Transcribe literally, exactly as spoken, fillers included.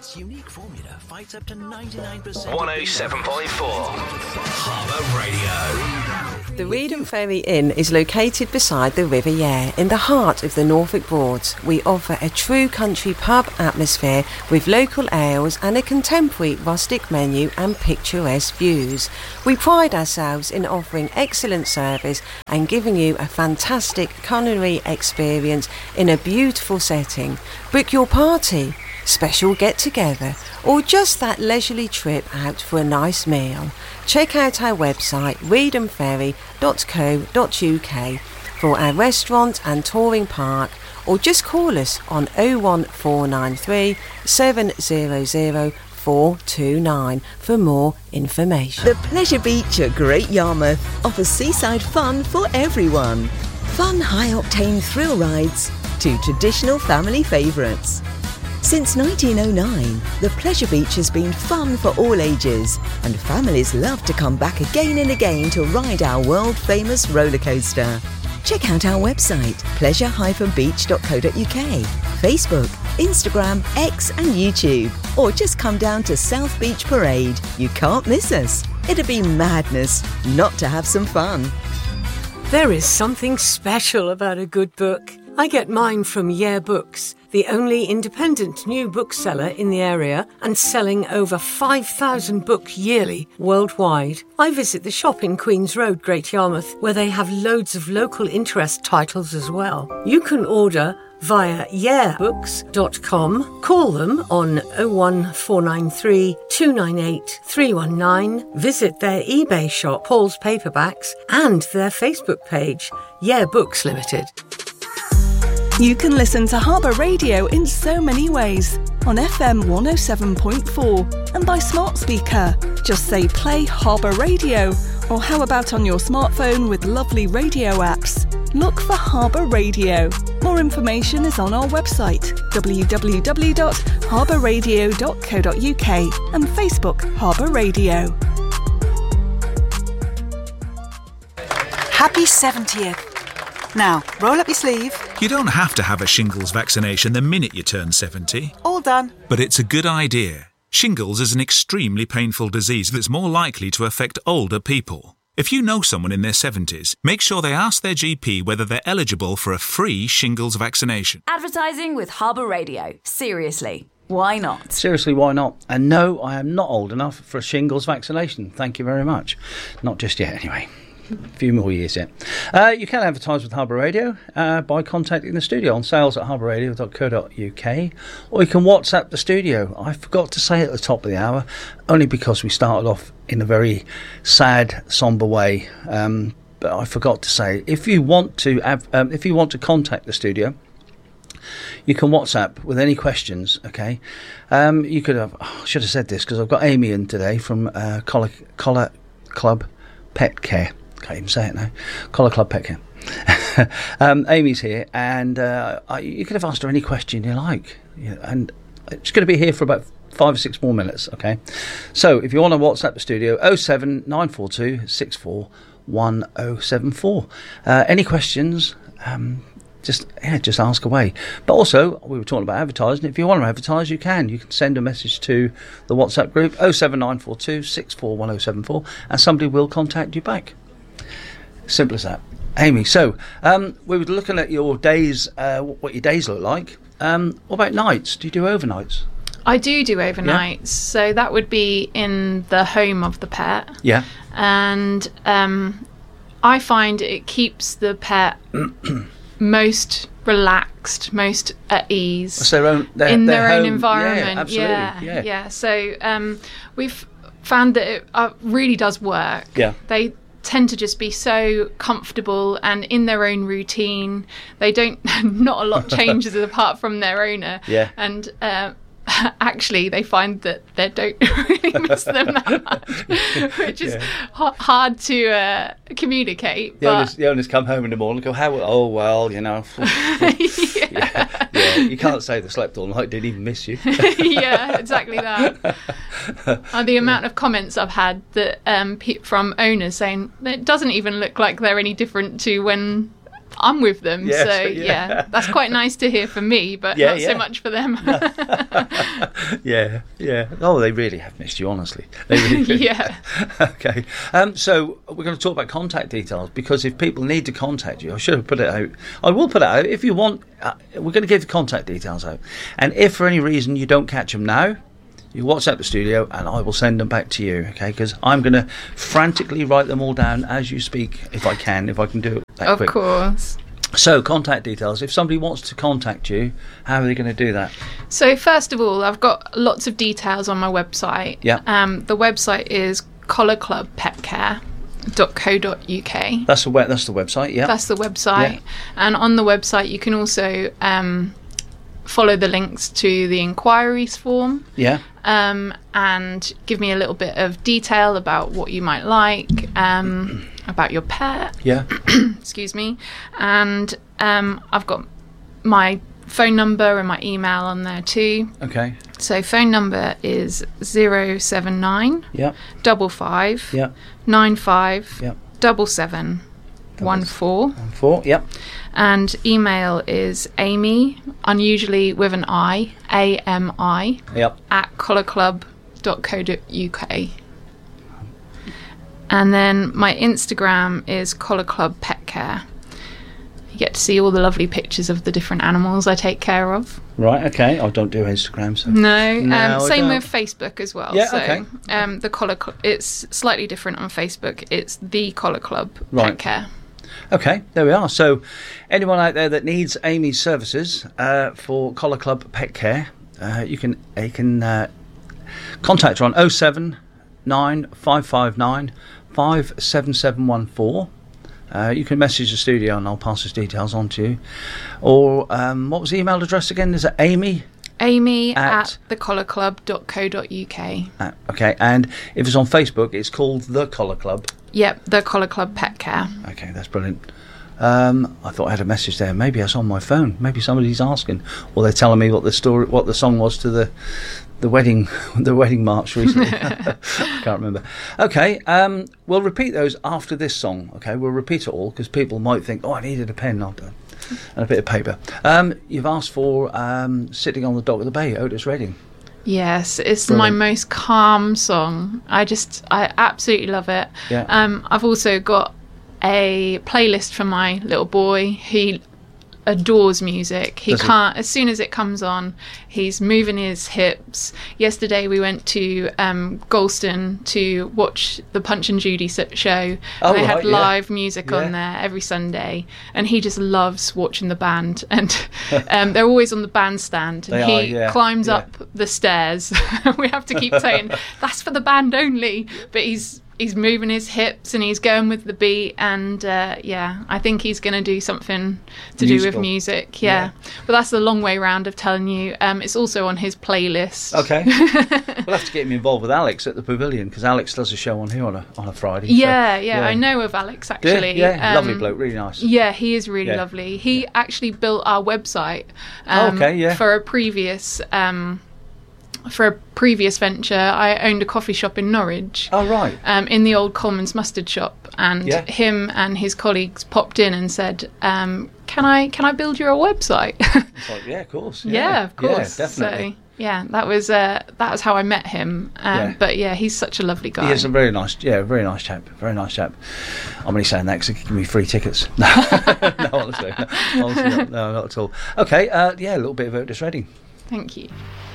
Its unique formula fights up to ninety-nine percent. one oh seven point four Harbour Radio. The Reedham Ferry Inn is located beside the River Yare in the heart of the Norfolk Broads. We offer a true country pub atmosphere with local ales and a contemporary rustic menu and picturesque views. We pride ourselves in offering excellent service and giving you a fantastic culinary experience in a beautiful setting. Book your party, special get-together, or just that leisurely trip out for a nice meal. Check out our website reedham ferry dot co dot uk for our restaurant and touring park, or just call us on oh one four nine three, seven hundred, four two nine for more information. The Pleasure Beach at Great Yarmouth offers seaside fun for everyone. Fun high-octane thrill rides to traditional family favourites. Since nineteen oh nine, the Pleasure Beach has been fun for all ages, and families love to come back again and again to ride our world-famous roller coaster. Check out our website, pleasure dash beach dot co dot uk, Facebook, Instagram, X and YouTube, or just come down to South Beach Parade. You can't miss us. It'd be madness not to have some fun. There is something special about a good book. I get mine from Yare Books, the only independent new bookseller in the area and selling over five thousand books yearly worldwide. I visit the shop in Queen's Road, Great Yarmouth, where they have loads of local interest titles as well. You can order via yare books dot com, call them on oh one four nine three, two nine eight, three one nine, visit their eBay shop, Paul's Paperbacks, and their Facebook page, Yare Books Limited. You can listen to Harbour Radio in so many ways. On F M one oh seven point four and by smart speaker. Just say play Harbour Radio, or how about on your smartphone with lovely radio apps? Look for Harbour Radio. More information is on our website, w w w dot harbour radio dot co dot uk, and Facebook Harbour Radio. Happy seventieth. Now, roll up your sleeve. You don't have to have a shingles vaccination the minute you turn seventy. All done. But it's a good idea. Shingles is an extremely painful disease that's more likely to affect older people. If you know someone in their seventies, make sure they ask their G P whether they're eligible for a free shingles vaccination. Advertising with Harbour Radio. Seriously, why not? Seriously, why not? And no, I am not old enough for a shingles vaccination. Thank you very much. Not just yet, anyway. A few more years yet. Uh, you can advertise with Harbour Radio uh, by contacting the studio on sales at harbour radio dot co dot uk, or you can WhatsApp the studio. I forgot to say at the top of the hour, only because we started off in a very sad, sombre way. Um, but I forgot to say, if you want to, have, um, if you want to contact the studio, you can WhatsApp with any questions. Okay, um, you could have. Oh, I should have said this because I've got Amy in today from uh, Collar, Collar Club Pet Care. Can't even say it now. Collar Club Pet Care. um, Amy's here, and uh, I, you could have asked her any question you like. Yeah, and it's going to be here for about five or six more minutes, okay? So if you want to WhatsApp the studio, oh seven nine four two six four one oh seven four. Uh, any questions, um, just yeah, just ask away. But also, we were talking about advertising. If you want to advertise, you can. You can send a message to the WhatsApp group, oh seven nine four two six four one oh seven four, and somebody will contact you back. Simple as that. Amy, so um, we were looking at your days, uh, what your days look like. Um, what about nights? Do you do overnights? I do do overnights. Yeah. So that would be in the home of the pet. Yeah. And um, I find it keeps the pet most relaxed, most at ease. It's their own, their, in their, their own home. environment. Yeah, absolutely. Yeah, yeah. yeah. So um, we've found that it uh, really does work. Yeah. They tend to just be so comfortable and in their own routine. They don't, not a lot changes apart from their owner. Yeah. And uh, actually they find that they don't really miss them that much, which is yeah. h- hard to uh, communicate. The, but owners, the owners come home in the morning and go, how, oh, well, you know. yeah. yeah, yeah. You can't say they slept all night, didn't even miss you. Yeah, exactly that. Uh, the amount of comments I've had that um, pe- from owners saying it doesn't even look like they're any different to when I'm with them. Yes, so yeah. yeah, that's quite nice to hear for me, but Yeah, not yeah. so much for them. Yeah, yeah. Oh, they really have missed you, honestly. They really do. Yeah. Okay. Um, so we're going to talk about contact details, because if people need to contact you, I should have put it out. I will put it out. If you want, uh, we're going to give the contact details out. And if for any reason you don't catch them now, you WhatsApp the studio and I will send them back to you, okay? Because I'm going to frantically write them all down as you speak, if I can, if I can do it that Of quick. course. So, contact details. If somebody wants to contact you, how are they going to do that? So first of all, I've got lots of details on my website. Yeah. Um, the website is collar club pet care dot co dot uk. That's the, we- that's the website, yeah. That's the website. Yeah. And on the website, you can also um, follow the links to the inquiries form. Yeah. Um, and give me a little bit of detail about what you might like, um, about your pet. Yeah. Excuse me. And um, I've got my phone number and my email on there too. Okay. So phone number is zero seven nine Yeah. double five Yeah. nine five Yeah. double seven one four. One four. Yep. And email is Amy, unusually with an I, A M I, Yep. at collar club dot co dot uk. And then my Instagram is Collar Club Pet Care. You get to see all the lovely pictures of the different animals I take care of. Right. Okay. I don't do Instagram, so No, No, I um, same don't. with Facebook as well. Yeah, so, okay. Um, the Collar Club, it's slightly different on Facebook. It's the Collar Club Right. Pet Care. Okay, there we are. So, anyone out there that needs Amy's services uh, for Collar Club Pet Care, uh, you can you can uh, contact her on oh seven nine five five nine five seven seven one four. Uh, you can message the studio and I'll pass his details on to you. Or um, what was the email address again? Is it Amy? Amy At- at, the collar club dot co dot uk. Uh, okay, and if it's on Facebook, it's called The Collar Club. Yep, the Collar Club Pet Care. Okay, that's brilliant. Um, I thought I had a message there. Maybe it's on my phone. Maybe somebody's asking, or they're telling me what the story, what the song was to the the wedding, the wedding march recently. I can't remember. Okay, um, we'll repeat those after this song. Okay, we'll repeat it all because people might think, oh, I needed a pen I'll do- and a bit of paper. Um, you've asked for um, Sitting on the Dock of the Bay, Otis Redding. Yes, it's Brilliant. my most calm song. I just, I absolutely love it. Yeah. Um, I've also got a playlist for my little boy. He adores music. He Does he? can't, as soon as it comes on, he's moving his hips. Yesterday we went to um, Galston to watch the Punch and Judy s- show. Oh, they right, had yeah. live music Yeah. on there every Sunday, and he just loves watching the band. And um, they're always on the bandstand, and They he are, yeah, climbs yeah. up the stairs. We have to keep saying that's for the band only, but he's he's moving his hips and he's going with the beat, and uh, yeah, I think he's going to do something to do Musical. with music. Yeah. But that's the long way round of telling you. Um, it's also on his playlist. Okay, we'll have to get him involved with Alex at the Pavilion because Alex does a show on here on a on a Friday. so, Yeah, yeah, I know of Alex Do you? actually. Yeah, lovely Um, bloke, really nice. Yeah, he is really Yeah. lovely. He actually built our website Oh, um, okay, yeah. for a previous um, for a previous venture. I owned a coffee shop in Norwich. Oh right. Um, in the old Coleman's mustard shop, and Yeah. him and his colleagues popped in and said, um, "Can I can I build you a website?" It's like, yeah, of course. yeah, of course. Yeah, definitely. So, yeah, that was uh, that was how I met him. Um, Yeah. But yeah, he's such a lovely guy. He is a very nice, yeah, very nice chap. Very nice chap. I'm only saying that because he can give me free tickets. No, no honestly, no, honestly not, no, not at all. Okay, uh, yeah, a little bit of Otis Redding. Thank you.